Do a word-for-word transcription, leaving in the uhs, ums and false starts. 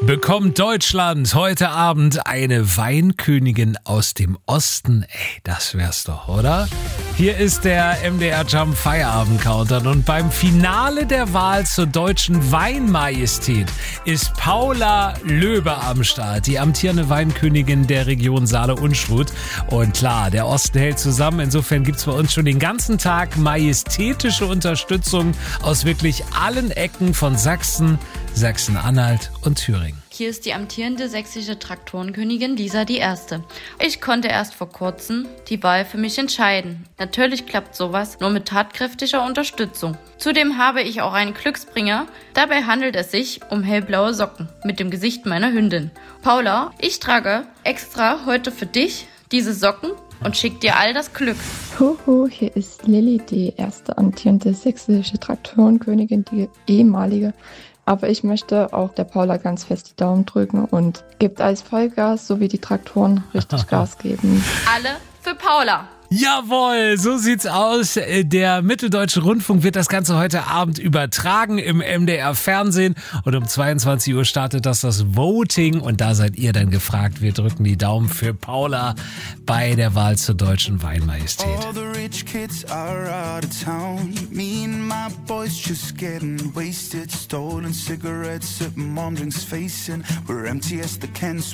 Bekommt Deutschland heute Abend eine Weinkönigin aus dem Osten? Ey, das wär's doch, oder? Hier ist der M D R Jump Feierabend Countdown und beim Finale der Wahl zur deutschen Weinmajestät ist Paula Löbe am Start, die amtierende Weinkönigin der Region Saale-Unstrut. Und klar, der Osten hält zusammen. Insofern gibt's bei uns schon den ganzen Tag majestätische Unterstützung aus wirklich allen Ecken von Sachsen, Sachsen-Anhalt und Thüringen. Hier ist die amtierende sächsische Traktorenkönigin Lisa die Erste. Ich konnte erst vor kurzem die Wahl für mich entscheiden. Natürlich klappt sowas nur mit tatkräftiger Unterstützung. Zudem habe ich auch einen Glücksbringer. Dabei handelt es sich um hellblaue Socken mit dem Gesicht meiner Hündin. Paula, ich trage extra heute für dich diese Socken und schick dir all das Glück. Huhu, hier ist Lilly, die erste amtierende sächsische Traktorenkönigin, die ehemalige. Aber ich möchte auch der Paula ganz fest die Daumen drücken und gibt alles Vollgas, so wie die Traktoren richtig Gas geben. Alle für Paula. Jawohl, so sieht's aus. Der Mitteldeutsche Rundfunk wird das Ganze heute Abend übertragen im M D R Fernsehen und um zweiundzwanzig Uhr startet das das Voting und da seid ihr dann gefragt. Wir drücken die Daumen für Paula bei der Wahl zur deutschen Weinmajestät. All the rich kids are out of town. Me and my boys just getting wasted. Stolen cigarettes at mom drinks facing. We're empty as the cans.